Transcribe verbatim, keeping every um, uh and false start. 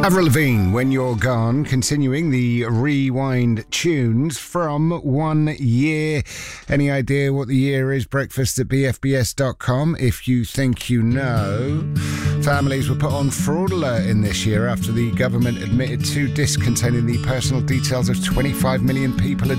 Avril Lavigne, When You're Gone, continuing the rewind tunes from one year. Any idea what the year is? Breakfast at b f b s dot com if you think you know. Families were put on fraud alert in this year after the government admitted to disc containing the personal details of twenty-five million people had